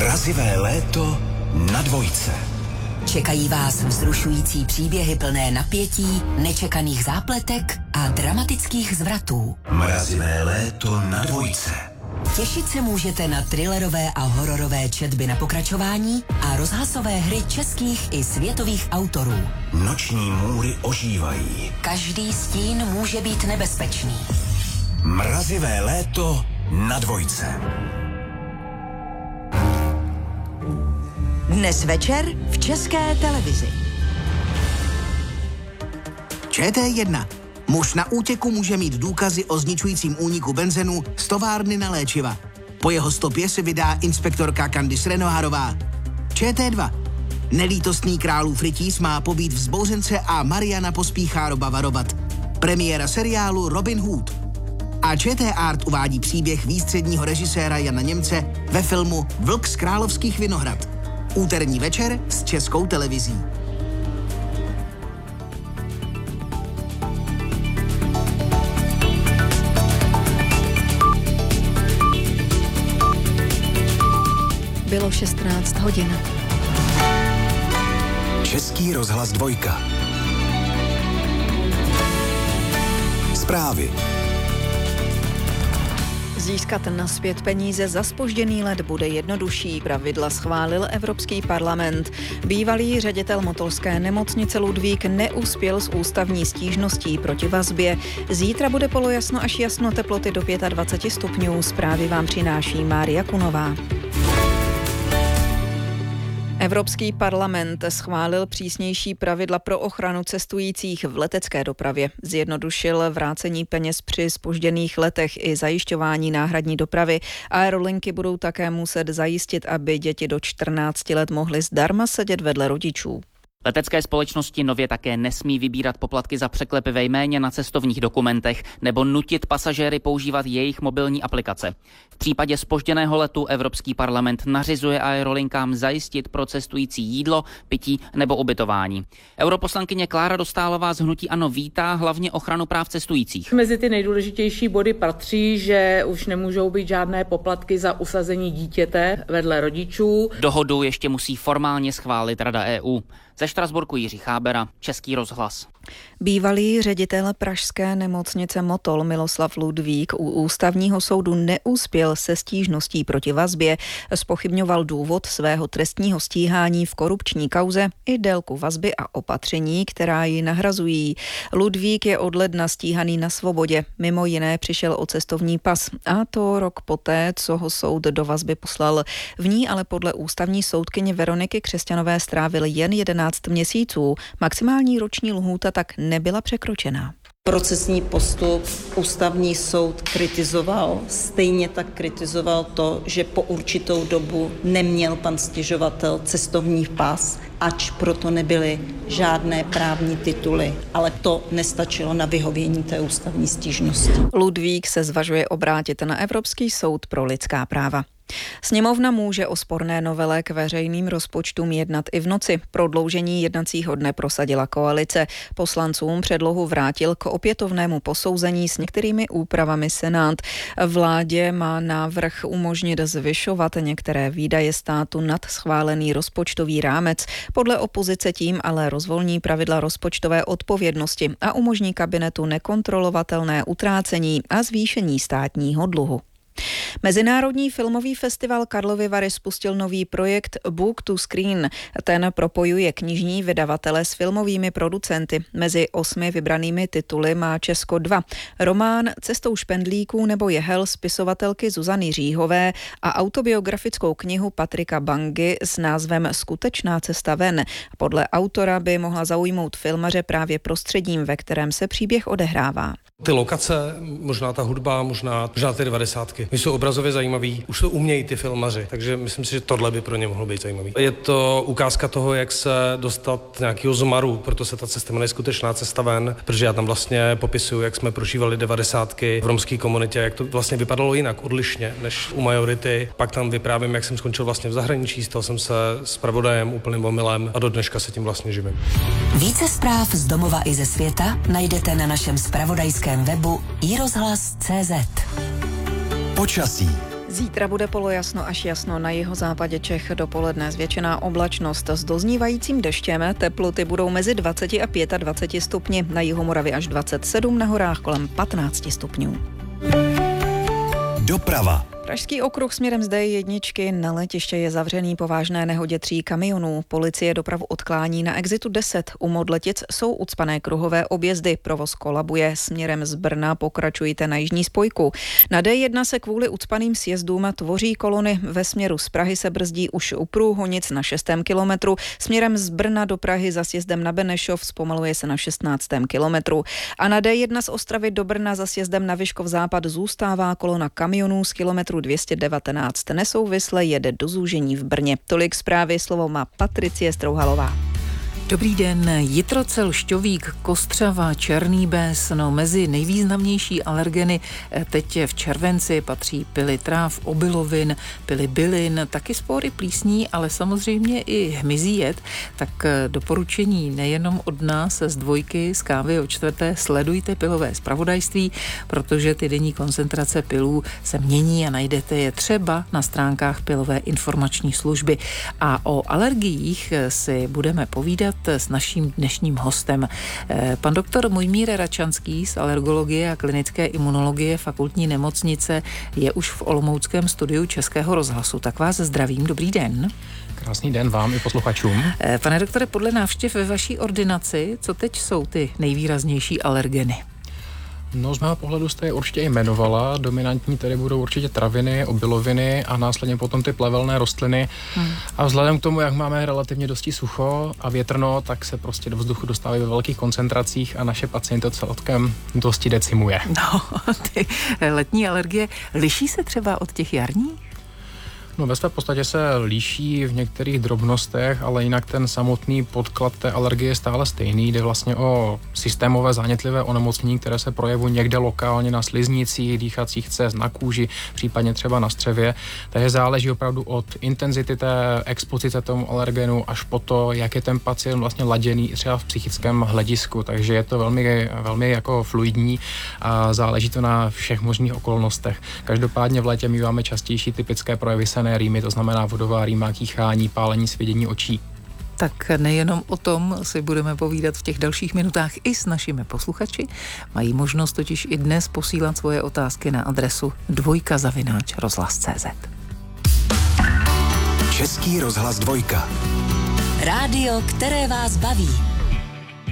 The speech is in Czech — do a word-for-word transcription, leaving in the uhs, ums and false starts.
Mrazivé léto na dvojce. Čekají vás vzrušující příběhy plné napětí, nečekaných zápletek a dramatických zvratů. Mrazivé léto na dvojce. Těšit se můžete na thrillerové a hororové četby na pokračování a rozhlasové hry českých i světových autorů. Noční můry ožívají. Každý stín může být nebezpečný. Mrazivé léto na dvojce. Dnes večer v České televizi. Č T jedna. Muž na útěku může mít důkazy o zničujícím úniku benzenu z továrny na léčiva. Po jeho stopě se vydá inspektorka Candice Renoirová. Č T dva. Nelítostný králův rytíř má pobít vzbouřence a Mariana pospíchá Roba varovat. Premiéra seriálu Robin Hood. A Č T Art uvádí příběh výstředního režiséra Jana Němce ve filmu Vlk z Královských Vinohrad. Úterní večer s Českou televizí. Bylo šestnáct hodin. Český rozhlas dvojka. Zprávy. Získat nazpět peníze za zpožděný let bude jednodušší. Pravidla schválil Evropský parlament. Bývalý ředitel motolské nemocnice Ludvík neuspěl s ústavní stížností proti vazbě. Zítra bude polojasno až jasno, teploty do dvacet pět stupňů. Zprávy vám přináší Mária Kunová. Evropský parlament schválil přísnější pravidla pro ochranu cestujících v letecké dopravě. Zjednodušil vrácení peněz při zpožděných letech i zajišťování náhradní dopravy. Aerolinky budou také muset zajistit, aby děti do čtrnácti let mohly zdarma sedět vedle rodičů. Letecké společnosti nově také nesmí vybírat poplatky za překlep ve jméně na cestovních dokumentech nebo nutit pasažéry používat jejich mobilní aplikace. V případě zpožděného letu Evropský parlament nařizuje aerolinkám zajistit pro cestující jídlo, pití nebo ubytování. Europoslankyně Klára Dostálová z hnutí ANO vítá hlavně ochranu práv cestujících. Mezi ty nejdůležitější body patří, že už nemůžou být žádné poplatky za usazení dítěte vedle rodičů. Dohodu ještě musí formálně schválit Rada E U. Ze Štrasburku Jiří Chábera, Český rozhlas. Bývalý ředitel pražské nemocnice Motol Miloslav Ludvík u ústavního soudu neuspěl se stížností proti vazbě. Zpochybňoval důvod svého trestního stíhání v korupční kauze i délku vazby a opatření, která ji nahrazují. Ludvík je od ledna stíhaný na svobodě. Mimo jiné přišel o cestovní pas, a to rok poté, co ho soud do vazby poslal. V ní ale podle ústavní soudkyně Veroniky Křesťanové strávil jen jedenáct měsíců. Maximální roční lhůta tak nebyla překročena. Procesní postup ústavní soud kritizoval, stejně tak kritizoval to, že po určitou dobu neměl pan stěžovatel cestovní pas, ač proto nebyly žádné právní tituly, ale to nestačilo na vyhovění té ústavní stížnosti. Ludvík se zvažuje obrátit na Evropský soud pro lidská práva. Sněmovna může o sporné novele k veřejným rozpočtům jednat i v noci. Prodloužení jednacího dne prosadila koalice. Poslancům předlohu vrátil k opětovnému posouzení s některými úpravami Senát. Vládě má návrh umožnit zvyšovat některé výdaje státu nad schválený rozpočtový rámec. Podle opozice tím ale rozvolní pravidla rozpočtové odpovědnosti a umožní kabinetu nekontrolovatelné utrácení a zvýšení státního dluhu. Mezinárodní filmový festival Karlovy Vary spustil nový projekt Book to Screen. Ten propojuje knižní vydavatele s filmovými producenty. Mezi osmi vybranými tituly má Česko dva. Román Cestou špendlíků nebo Jehel spisovatelky Zuzany Říhové a autobiografickou knihu Patrika Bangy s názvem Skutečná cesta ven. Podle autora by mohla zaujmout filmaře právě prostředím, ve kterém se příběh odehrává. Ty lokace, možná ta hudba, možná, možná ty devadesátky. My jsou obrazově zajímaví, už to umějí ty filmaři, takže myslím si, že tohle by pro ně mohlo být zajímavý. Je to ukázka toho, jak se dostat nějakého zmaru, proto se ta cesta jmenuje Skutečná cesta ven, protože já tam vlastně popisuju, jak jsme prožívali devadesátky v romské komunitě, jak to vlastně vypadalo jinak, odlišně než u majority. Pak tam vyprávím, jak jsem skončil vlastně v zahraničí, stal jsem se zpravodajem, úplným omylem a do dneška se tím vlastně živím. Více zpráv z domova i ze světa najdete na našem zpravodajském webu i rozhlas tečka cé zet. Počasí. Zítra bude polojasno až jasno, na jihozápadě Čech dopoledne zvětšená oblačnost s doznívajícím deštěm. Teploty budou mezi dvacet a dvacet pět stupni, na jihu Moravy až dvacet sedm, na horách kolem patnáct stupňů. Doprava. Pražský okruh směrem z D jedna na letiště je zavřený po vážné nehodě tří kamionů. Policie dopravu odklání na exitu deset. U Modletic jsou ucpané kruhové objezdy. Provoz kolabuje. Směrem z Brna pokračujte na jižní spojku. Na D jedna se kvůli ucpaným sjezdům tvoří kolony. Ve směru z Prahy se brzdí už u Průhonic na šestém kilometru. Směrem z Brna do Prahy za sjezdem na Benešov zpomaluje se na šestnáctém kilometru. A na D jedna z Ostravy do Brna za sjezdem na Vyškov západ zůstává kolona kamionů z kilometru dvě stě devatenáct. Nesouvisle jede do zúžení v Brně. Tolik zprávy, slovo má Patricie Strouhalová. Dobrý den, Jitrocel, Šťovík, Kostřava, Černý Bes, no mezi nejvýznamnější alergeny teď v červenci patří pily tráv, obilovin, pily bylin, taky spory plísní, ale samozřejmě i hmyzí jed, tak doporučení nejenom od nás z dvojky, z kávy o čtvrté, sledujte pilové zpravodajství, protože ty denní koncentrace pilů se mění a najdete je třeba na stránkách pilové informační služby. A o alergiích si budeme povídat s naším dnešním hostem. Pan doktor Mojmír Račanský z alergologie a klinické imunologie fakultní nemocnice je už v olomouckém studiu Českého rozhlasu. Tak vás zdravím, dobrý den. Krásný den vám i posluchačům. Pane doktore, podle návštěv ve vaší ordinaci, co teď jsou ty nejvýraznější alergeny? No, z mého pohledu jste je určitě jmenovala. Dominantní tedy budou určitě traviny, obiloviny a následně potom ty plevelné rostliny. Hmm. A vzhledem k tomu, jak máme relativně dosti sucho a větrno, tak se prostě do vzduchu dostávají ve velkých koncentracích a naše pacienty celkem dosti decimuje. No, ty letní alergie liší se třeba od těch jarních? No, ve své podstatě se líší v některých drobnostech, ale jinak ten samotný podklad té alergie je stále stejný. Jde vlastně o systémové zánětlivé onemocnění, které se projevují někde lokálně na sliznicích, dýchacích cest, na kůži, případně třeba na střevě. Takže záleží opravdu od intenzity té expozice tomu alergenu až po to, jak je ten pacient vlastně laděný třeba v psychickém hledisku. Takže je to velmi, velmi jako fluidní a záleží to na všech možných okolnostech. Každopádně v létě míváme častější typické projevy rýmy, to znamená vodová rýma, kýchání, pálení, svědění očí. Tak nejenom o tom si budeme povídat v těch dalších minutách i s našimi posluchači. Mají možnost totiž i dnes posílat svoje otázky na adresu dvojka zavináč rozhlas tečka cé zet. Český rozhlas dvojka. Rádio, které vás baví.